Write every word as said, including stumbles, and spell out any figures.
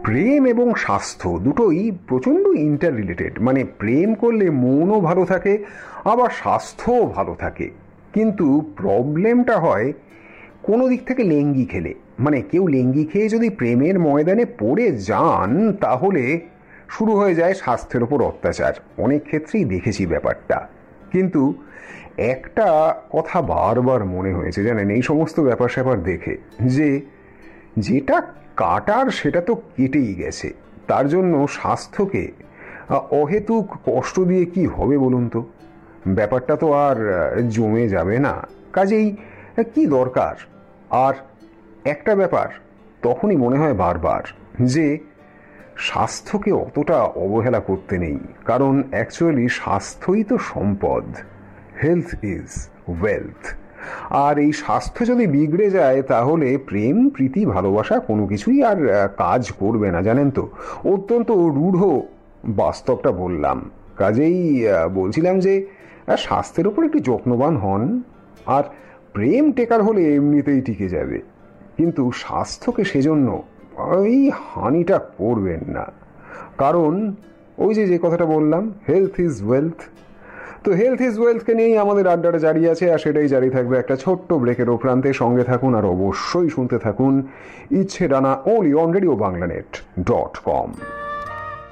প্রেম এবং স্বাস্থ্য দুটোই প্রচণ্ড ইন্টার রিলেটেড। মানে প্রেম করলে মনও ভালো থাকে, আবার স্বাস্থ্যও ভালো থাকে। কিন্তু প্রবলেমটা হয় কোনো দিক থেকে লেঙ্গি খেলে। মানে কেউ লেঙ্গি খেয়ে যদি প্রেমের ময়দানে পড়ে যান, তাহলে শুরু হয়ে যায় স্বাস্থ্যের ওপর অত্যাচার। অনেক ক্ষেত্রেই দেখেছি ব্যাপারটা। কিন্তু একটা কথা বারবার মনে হয়েছে জানেন, এই সমস্ত ব্যাপার স্যাপার দেখে, যে যেটা কাটার সেটা তো কেটেই গেছে। তার জন্য স্বাস্থ্যকে অহেতুক কষ্ট দিয়ে কি হবে বলুন তো? ব্যাপারটা তো আর জমে যাবে না। কাজেই কি দরকার? আর একটা ব্যাপার তখনই মনে হয় বারবার, যে স্বাস্থ্যকে অতটা অবহেলা করতে নেই। কারণ অ্যাকচুয়ালি স্বাস্থ্যই তো সম্পদ। Health is wealth. আর এই স্বাস্থ্য যদি বিগড়ে যায়, তাহলে প্রেম, প্রীতি, ভালোবাসা কোনো কিছুই আর কাজ করবে না, জানেন তো। অত্যন্ত রূঢ় বাস্তবটা বললাম। কাজেই বলছিলাম যে স্বাস্থ্যের ওপর একটু যত্নবান হন। আর প্রেম টেকার হলে এমনিতেই টিকে যাবে, কিন্তু স্বাস্থ্যকে সেজন্য ওই হানিটা করবেন না। কারণ ওই যে যে কথাটা বললাম, হেলথ ইজ ওয়েলথ। তো হেলথ ইজ ওয়েলথকে নিয়েই আমাদের আড্ডাটা জারি আছে, আর সেটাই জারি থাকবে একটা ছোট্ট ব্রেকের উপরান্তে। সঙ্গে থাকুন আর অবশ্যই শুনতে থাকুন ইচ্ছে ডানা, only on radio Bangla net dot com.